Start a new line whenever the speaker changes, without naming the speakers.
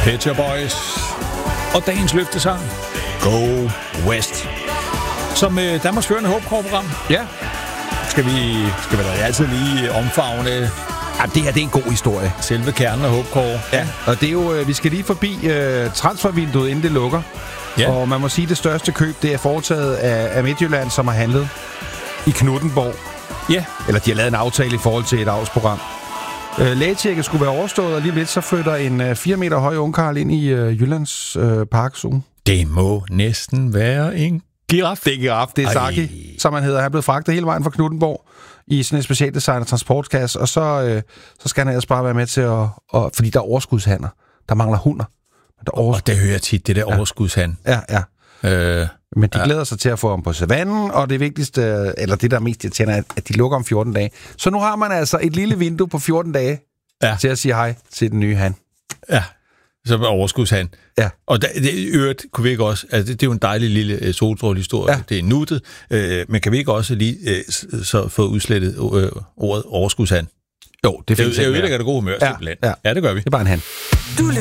Pet Shop Boys. Og dagens løftesang, Go West. Som Danmarks førende håbkår-program.
Ja.
Skal vi da altid lige omfavne...
Ja, det her, det er en god historie.
Selve kernen af håbkår.
Ja, og det er jo, vi skal lige forbi transfervinduet, inden det lukker. Ja. Og man må sige, at det største køb, det er foretaget af Midtjylland, som har handlet i Knuthenborg.
Ja.
Eller de har lavet en aftale i forhold til et avlsprogram. Lægetjekket skulle være overstået, og lige lidt så flytter en 4 meter høj ungkarl ind i Jyllands parkzone.
Det må næsten være en giraf.
Det er giraf, det er Saki, som han hedder. Han er blevet fragtet hele vejen fra Knuthenborg i sådan en specialdesignet transportkasse, og så skal han ellers bare være med til at fordi der er overskudshander. Der mangler hunder.
Og det hører jeg tit, det der overskudshan.
Ja. Men de glæder sig til at få ham på savannen, og det vigtigste, eller det der er mest irriterende, er, at de lukker om 14 dage. Så nu har man altså et lille vindue på 14 dage til at sige hej til den nye han.
Ja, som er overskudshan.
Ja.
Og i øvrigt kunne vi ikke også, altså det er jo en dejlig lille solstrålehistorie, ja. Det er nuttet, men kan vi ikke også lige så få udslettet ordet overskudshan?
Jo, det findes
ikke. Det er jo et af det gode humør, simpelthen.
Ja,
det gør vi.
Det er bare en han.